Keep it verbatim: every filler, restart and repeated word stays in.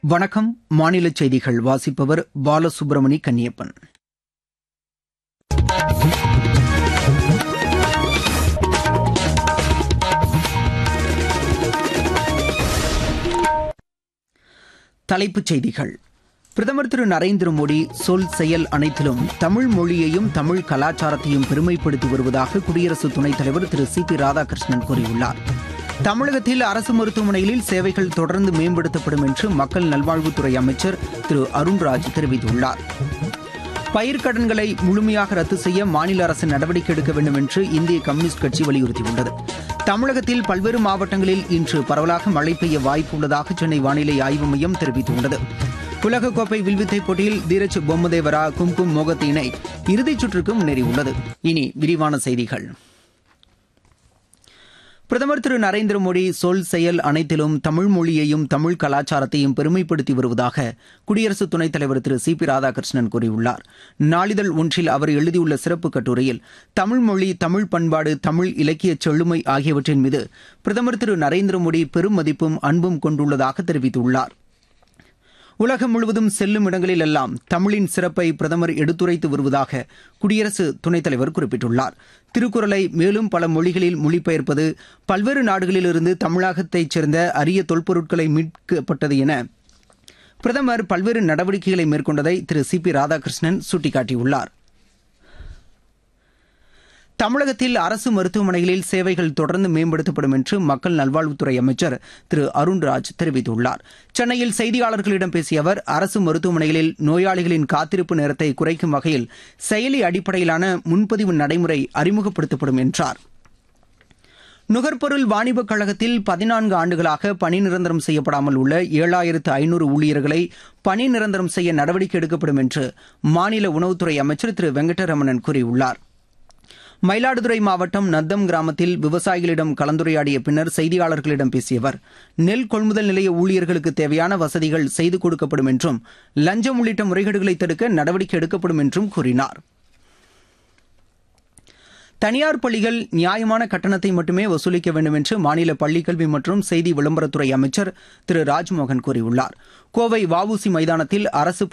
வணக்கம். மாநில செய்திகள் வாசிப்பவர் பாலசுப்ரமணி கன்னியப்பன். தலைப்புச் செய்திகள். பிரதமர் திரு நரேந்திர மோடி சொல் செயல் அனைத்திலும் தமிழ் மொழியையும் தமிழ் கலாச்சாரத்தையும் பெருமைப்படுத்தி வருவதாக குடியரசு துணைத் தலைவர் திரு சி பி ராதாகிருஷ்ணன் கூறியுள்ளார். தமிழகத்தில் அரசு மருத்துவமனைகளில் சேவைகள் தொடர்ந்து மேம்படுத்தப்படும் என்று மக்கள் நல்வாழ்வுத்துறை அமைச்சர் திரு அருண்ராஜ் தெரிவித்துள்ளார். பயிர்க்கடன்களை முழுமையாக ரத்து செய்ய மாநில அரசு நடவடிக்கை எடுக்க வேண்டும் என்று இந்திய கம்யூனிஸ்ட் கட்சி வலியுறுத்தியுள்ளது. தமிழகத்தில் பல்வேறு மாவட்டங்களில் இன்று பரவலாக மழை பெய்ய வாய்ப்பு உள்ளதாக சென்னை வானிலை ஆய்வு மையம் தெரிவித்துள்ளது. உலகக்கோப்பை வில்வித்தை போட்டியில் தீரஜ் பொம்மதேவரா கும்கும் மோகத் இணை இறுதிச் சுற்றுக்கு முன்னேறியுள்ளது. இனி விரிவான செய்திகள். பிரதமர் திரு நரேந்திர மோடி சொல் செயல் அனைத்திலும் தமிழ் மொழியையும் தமிழ் கலாச்சாரத்தையும் பெருமைப்படுத்தி வருவதாக குடியரசு துணைத் தலைவர் திரு சி பி ராதாகிருஷ்ணன் கூறியுள்ளார். நாளிதழ் ஒன்றில் அவர் எழுதியுள்ள சிறப்பு கட்டுரையில் தமிழ் மொழி, தமிழ் பண்பாடு, தமிழ் இலக்கிய செழுமை ஆகியவற்றின் மீது பிரதமர் திரு நரேந்திர மோடி பெரும் மதிப்பும் அன்பும் கொண்டுள்ளதாக தெரிவித்துள்ளார். உலகம் முழுவதும் செல்லும் இடங்களிலெல்லாம் தமிழின் சிறப்பை பிரதமர் எடுத்துரைத்து வருவதாக குடியரசு துணைத் தலைவர் குறிப்பிட்டுள்ளார். திருக்குறளை மேலும் பல மொழிகளில் மொழிபெயர்ப்பது, பல்வேறு நாடுகளிலிருந்து தமிழகத்தைச் சேர்ந்த அரிய தொல்பொருட்களை மீட்கப்பட்டது என பிரதமர் பல்வேறு நடவடிக்கைகளை மேற்கொண்டதை திரு சி பி ராதாகிருஷ்ணன் சுட்டிக்காட்டியுள்ளார். தமிழகத்தில் அரசு மருத்துவமனைகளில் சேவைகள் தொடர்ந்து மேம்படுத்தப்படும் என்று மக்கள் நல்வாழ்வுத்துறை அமைச்சர் திரு அருண்ராஜ் தெரிவித்துள்ளார். சென்னையில் செய்தியாளர்களிடம் பேசிய அவர், அரசு மருத்துவமனைகளில் நோயாளிகளின் காத்திருப்பு நேரத்தை குறைக்கும் வகையில் செயலி அடிப்படையிலான முன்பதிவு நடைமுறை அறிமுகப்படுத்தப்படும் என்றார். நுகர்பொருள் வாணிபக் கழகத்தில் பதினான்கு ஆண்டுகளாக பணி நிரந்தரம் செய்யப்படாமல் உள்ள ஏழாயிரத்து ஐநூறு ஊழியர்களை பணி நிரந்தரம் செய்ய நடவடிக்கை எடுக்கப்படும் என்று மாநில உணவுத்துறை அமைச்சர் திரு வெங்கடரமணன் கூறியுள்ளார். மயிலாடுதுறை மாவட்டம் நத்தம் கிராமத்தில் விவசாயிகளிடம் கலந்துரையாடிய பின்னர் செய்தியாளர்களிடம் பேசிய அவர், நெல் கொள்முதல் நிலைய ஊழியர்களுக்கு தேவையான வசதிகள் செய்து கொடுக்கப்படும் என்றும் லஞ்சம் உள்ளிட்ட முறைகேடுகளை தடுக்க நடவடிக்கை எடுக்கப்படும் என்றும் கூறினார். தனியார் பள்ளிகள் நியாயமான கட்டணத்தை மட்டுமே வசூலிக்க வேண்டும் என்று மாநில பள்ளிக்கல்வி மற்றும் செய்தி விளம்பரத்துறை அமைச்சர் திரு ராஜ்மோகன் கூறியுள்ளார். கோவை வ உ சி மைதானத்தில் அரசு